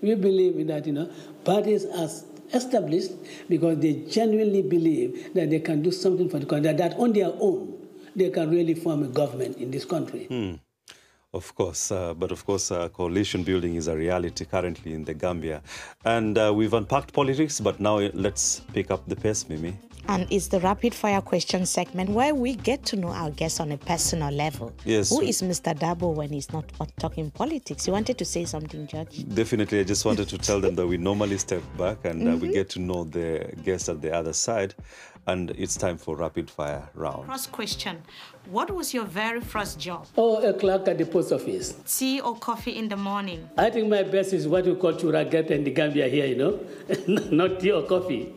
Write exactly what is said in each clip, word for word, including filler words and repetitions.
We believe in that, you know, parties are established because they genuinely believe that they can do something for the country, that on their own they can really form a government in this country. Hmm. Of course, uh, but of course, uh, coalition building is a reality currently in the Gambia. And uh, we've unpacked politics, but now let's pick up the pace, Mimi. And it's the rapid fire question segment where we get to know our guests on a personal level. Yes. Who is Mister Dabo when he's not talking politics? You wanted to say something, Judge? Definitely. I just wanted to tell them that we normally step back and Mm-hmm. uh, we get to know the guests at the other side. And it's time for rapid fire round. First question. What was your very first job? Oh, a clerk at the post office. Tea or coffee in the morning? I think my best is what we call churaget in the Gambia here, you know, not tea or coffee.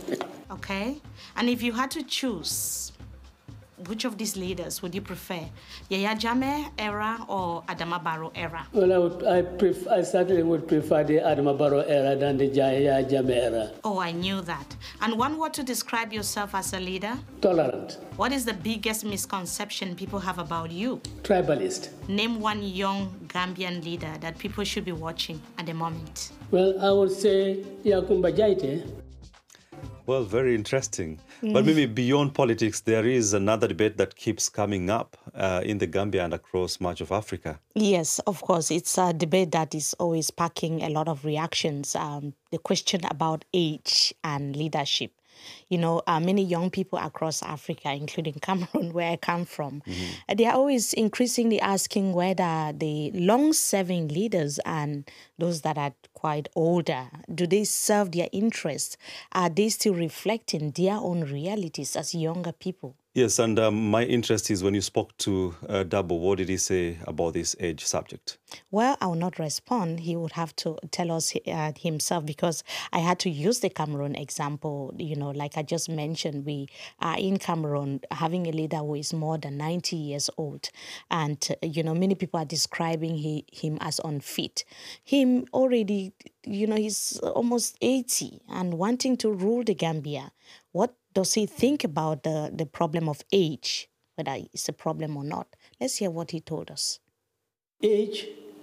Okay. And if you had to choose, which of these leaders would you prefer? Yaya Jammeh era or Adama Barrow era? Well, I, would, I, prefer, I certainly would prefer the Adama Barrow era than the Yaya Jammeh era. Oh, I knew that. And one word to describe yourself as a leader? Tolerant. What is the biggest misconception people have about you? Tribalist. Name one young Gambian leader that people should be watching at the moment. Well, I would say Yakumba Jaite. Well, very interesting. Mm. But maybe beyond politics, there is another debate that keeps coming up uh, in the Gambia and across much of Africa. Yes, of course. It's a debate that is always sparking a lot of reactions. Um, the question about age and leadership. You know, uh, many young people across Africa, including Cameroon, where I come from, mm-hmm. they are always increasingly asking whether the long-serving leaders and those that are quite older, do they serve their interests? Are they still reflecting their own realities as younger people? Yes, and um, my interest is when you spoke to uh, Dabo, what did he say about this age subject? Well, I will not respond. He would have to tell us uh, himself, because I had to use the Cameroon example. You know, like I just mentioned, we are in Cameroon having a leader who is more than ninety years old. And, uh, you know, many people are describing he, him as unfit. Him already, you know, he's almost eighty and wanting to rule the Gambia. What does he think about the, the problem of age, whether it's a problem or not? Let's hear what he told us. Age,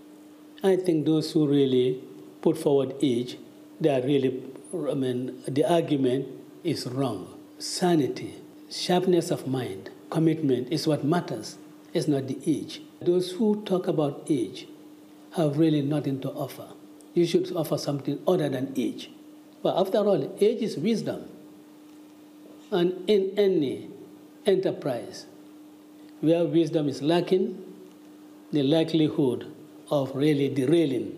I think those who really put forward age, they are really, I mean, the argument is wrong. Sanity, sharpness of mind, commitment is what matters. It's not the age. Those who talk about age have really nothing to offer. You should offer something other than age. But after all, age is wisdom. And in any enterprise where wisdom is lacking, the likelihood of really derailing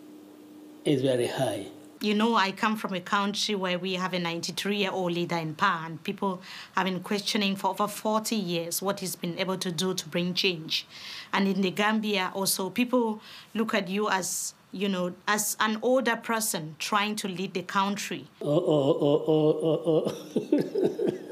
is very high. You know, I come from a country where we have a ninety-three-year-old leader in power, and people have been questioning for over forty years what he's been able to do to bring change. And in the Gambia also, people look at you as, you know, as an older person trying to lead the country. Oh, oh, oh, oh, oh, oh.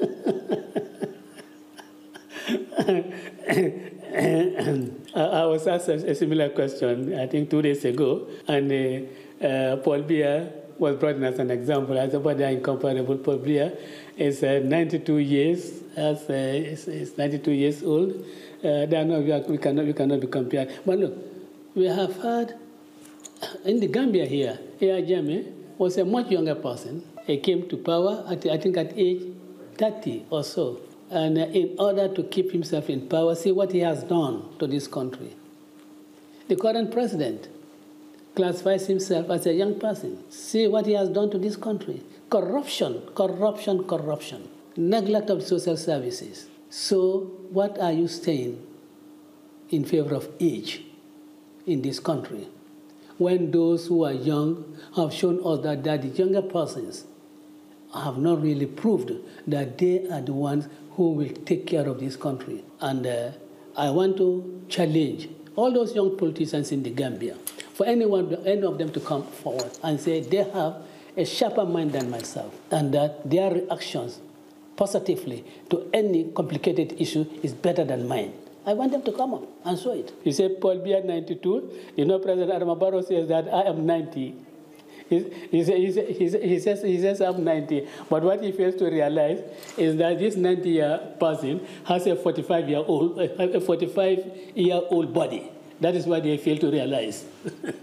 I was asked a similar question, I think, two days ago, and uh, uh, Paul Biya was brought in as an example. I said, but they are incomparable. Paul Biya is uh, ninety-two years, as uh, is, is ninety-two years old. Uh, they are not, we, are, we cannot, we cannot be compared. But look, we have had in the Gambia here, Yaya Jammeh was a much younger person. He came to power, at, I think, at age thirty or so. And in order to keep himself in power, see what he has done to this country. The current president classifies himself as a young person. See what he has done to this country. Corruption, corruption, corruption. Neglect of social services. So what are you saying in favor of age in this country, when those who are young have shown us that, that the younger persons have not really proved that they are the ones who will take care of this country? And uh, I want to challenge all those young politicians in the Gambia, for anyone, any of them to come forward and say they have a sharper mind than myself, and that their reactions positively to any complicated issue is better than mine. I want them to come up and show it. You say Paul Biya ninety-two, you know President Adama Barrow says that I am ninety. He, he, he, he, he, says, he says I'm ninety, but what he fails to realize is that this ninety-year person has a forty-five-year-old, a forty-five-year-old body. That is what they fail to realize.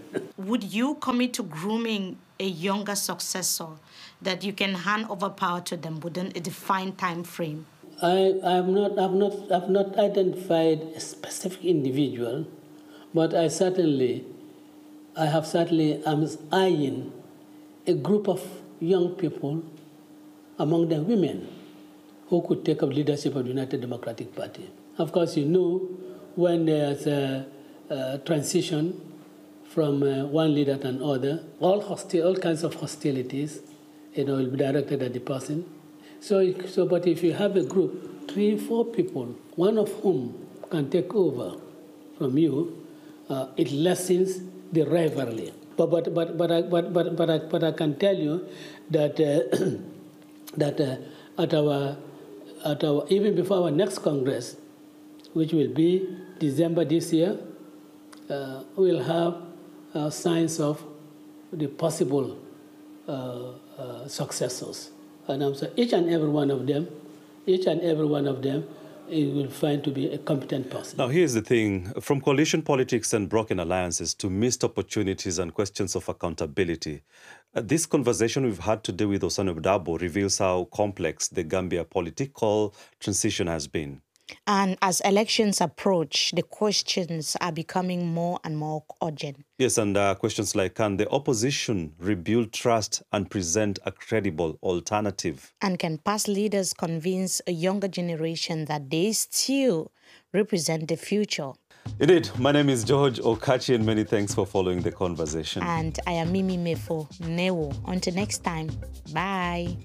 would you commit to grooming a younger successor that you can hand over power to them within a defined time frame? I have not, I've not, I've not identified a specific individual, but I certainly, I have certainly, I'm eyeing a group of young people, among them women, who could take up leadership of the United Democratic Party. Of course, you know, when there's a, a transition from uh, one leader to another, all hostil, all kinds of hostilities, you know, will be directed at the person. So, so, but if you have a group, three, four people, one of whom can take over from you, uh, it lessens the rivalry. But, but, but, but, I, but, but, but, I, but I can tell you that, uh, that uh, at our, at our, even before our next Congress, which will be December this year, uh, we'll have uh, signs of the possible uh, uh, successors. And I'm saying each and every one of them, each and every one of them, you will find to be a competent person. Now, here's the thing. From coalition politics and broken alliances to missed opportunities and questions of accountability, uh, this conversation we've had today with Osanuoh Dabo reveals how complex the Gambia political transition has been. And as elections approach, the questions are becoming more and more urgent. Yes, and uh, questions like, can the opposition rebuild trust and present a credible alternative? And can past leaders convince a younger generation that they still represent the future? Indeed. My name is George Okachi, and many thanks for following the conversation. And I am Mimi Mefo Newo. Until next time, bye.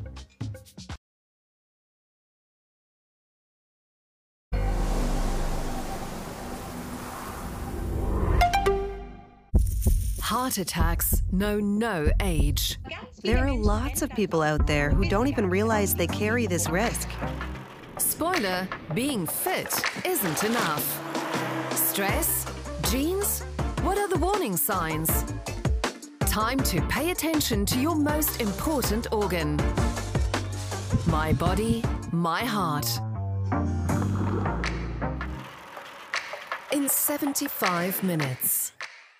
Heart attacks know no age. There are lots of people out there who don't even realize they carry this risk. Spoiler, being fit isn't enough. Stress? Genes? What are the warning signs? Time to pay attention to your most important organ. My body, my heart. In seventy-five minutes.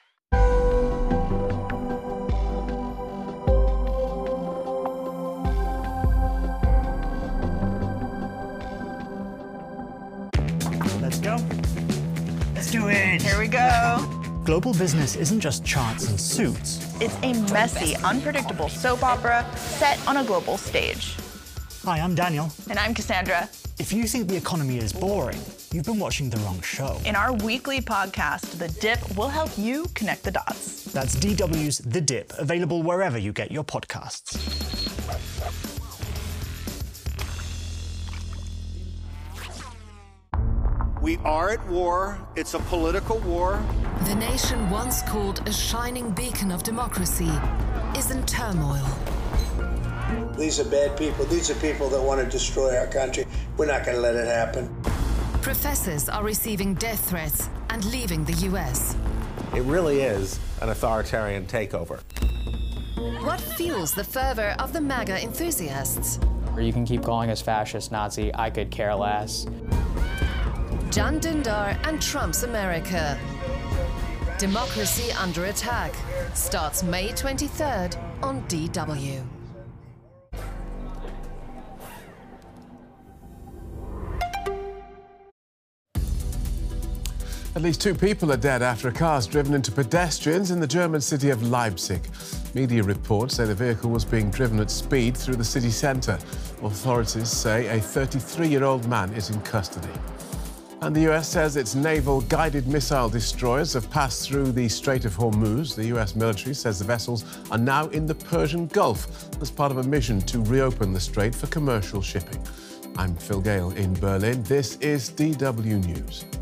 Go. Let's do it. Here we go. Global business isn't just charts and suits. It's a messy, unpredictable soap opera set on a global stage. Hi, I'm Daniel. And I'm Cassandra. If you think the economy is boring, you've been watching the wrong show. In our weekly podcast, The Dip, we'll help you connect the dots. That's D W's The Dip, available wherever you get your podcasts. We are at war. It's a political war. The nation once called a shining beacon of democracy is in turmoil. These are bad people. These are people that want to destroy our country. We're not going to let it happen. Professors are receiving death threats and leaving the U S. It really is an authoritarian takeover. What fuels the fervor of the MAGA enthusiasts? You can keep calling us fascist, Nazi, I could care less. Jan Dundar and Trump's America. Democracy Under Attack starts May twenty-third on D W. At least two people are dead after a car has driven into pedestrians in the German city of Leipzig. Media reports say the vehicle was being driven at speed through the city centre. Authorities say a thirty-three-year-old man is in custody. And the U S says its naval guided missile destroyers have passed through the Strait of Hormuz. The U S military says the vessels are now in the Persian Gulf as part of a mission to reopen the strait for commercial shipping. I'm Phil Gale in Berlin. This is D W News.